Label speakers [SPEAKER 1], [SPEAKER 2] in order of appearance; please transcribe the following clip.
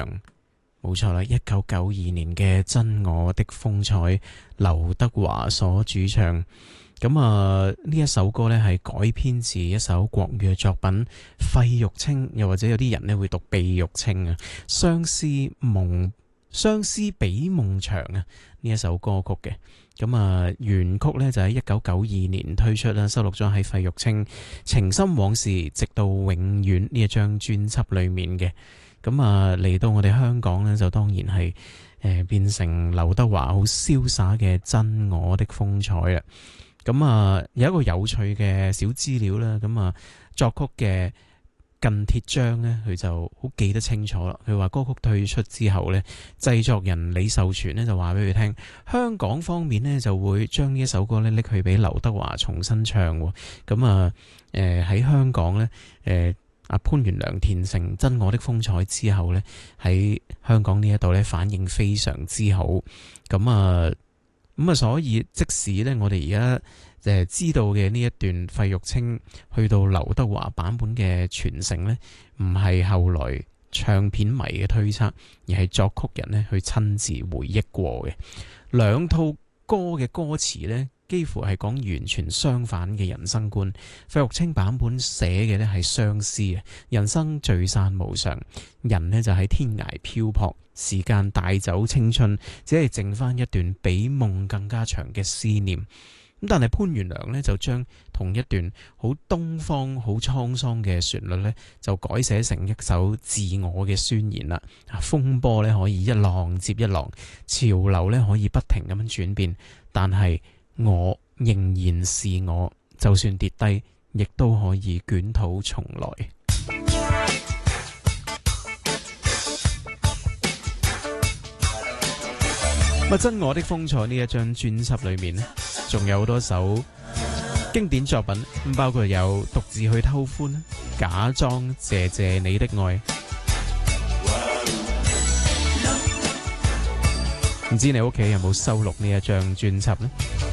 [SPEAKER 1] 唱，冇錯啦，1992年嘅《真我的風采》，劉德華所主唱。咁呢一首歌呢係改編自一首國語嘅作品費玉清，又或者有啲人呢會讀費玉清啊，相思比夢長啊，呢一首歌曲嘅。咁原曲呢就喺1992年推出啦，收錄咗喺費玉清《情深往事直到永遠》呢一張專輯裏面嘅。咁嚟到我哋香港呢，就當然係變成劉德華好瀟灑嘅《真我的風采》啊。咁有一個有趣嘅小資料啦，咁作曲嘅近鐵章呢，佢就好記得清楚啦。佢話歌曲退出之後呢，製作人李壽全呢就話俾佢聽，香港方面呢就會將呢一首歌呢拎去俾劉德華重新唱。咁喺香港呢，阿潘元良填成《真我的風采》之後呢，喺香港呢一度呢反應非常之好。咁所以即使呢，我哋而家知道嘅呢一段費玉清去到劉德華版本嘅傳承呢，唔係後來唱片迷嘅推測，而係作曲人呢去親自回憶過嘅。兩套歌嘅歌詞呢，幾乎係講完全相反嘅人生觀。費玉清版本寫嘅呢係相思嘅，人生聚散無常，人呢就喺天涯漂泊，時間帶走青春，只係剩翻一段比夢更加長嘅思念。咁但係潘元良呢，就將同一段好東方好滄桑嘅旋律呢，就改寫成一首自我嘅宣言啦。風波呢可以一浪接一浪，潮流呢可以不停咁樣轉變，但係我仍然是我，就算跌低亦都可以捲土重來。真我的風采呢一張專輯裏面呢，仲有好多首經典作品，包括有獨自去偷歡、假裝謝謝你的愛。唔知你屋企有冇收錄呢一張專輯呢？